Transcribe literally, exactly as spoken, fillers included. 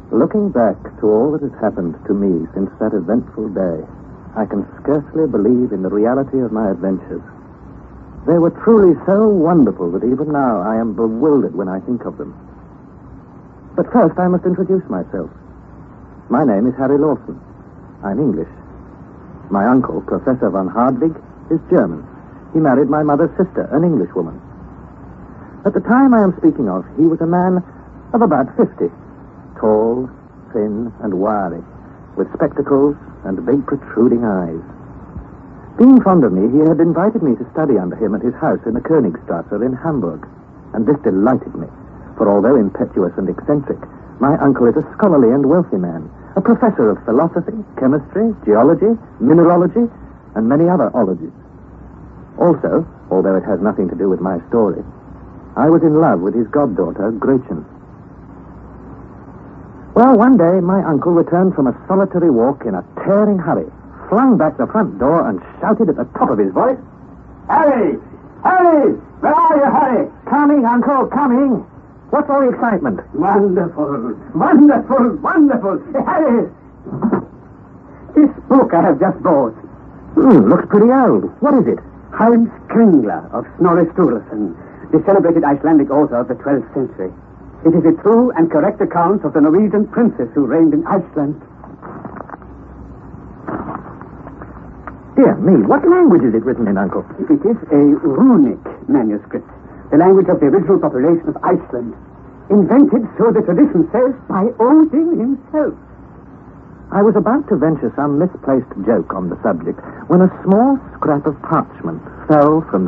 Looking back to all that has happened to me since that eventful day, I can scarcely believe in the reality of my adventures. They were truly so wonderful that even now I am bewildered when I think of them. But first I must introduce myself. My name is Harry Lawson. I'm English. My uncle, Professor von Hardwig, is German. He married my mother's sister, an Englishwoman. At the time I am speaking of, he was a man of about fifty, tall, thin, and wiry, with spectacles and big protruding eyes. Being fond of me, he had invited me to study under him at his house in the Königstrasse in Hamburg, and this delighted me, for although impetuous and eccentric, my uncle is a scholarly and wealthy man, a professor of philosophy, chemistry, geology, mineralogy, and many other ologies. Also, although it has nothing to do with my story, I was in love with his goddaughter, Gretchen. Well, one day, my uncle returned from a solitary walk in a tearing hurry, flung back the front door, and shouted at the top of his voice, "Harry! Harry! Where are you, Harry?" "Coming, Uncle, coming. What's all the excitement?" "Wonderful, wonderful, wonderful. Harry! This book I have just bought. Hmm, looks pretty old. What is it?" Heinz Kringla of Snorri Sturluson, the celebrated Icelandic author of the twelfth century. It is a true and correct account of the Norwegian princess who reigned in Iceland. Dear me, what language is it written in, Uncle? It is a runic manuscript, the language of the original population of Iceland, invented, so the tradition says, by Odin himself. I was about to venture some misplaced joke on the subject when a small scrap of parchment fell from the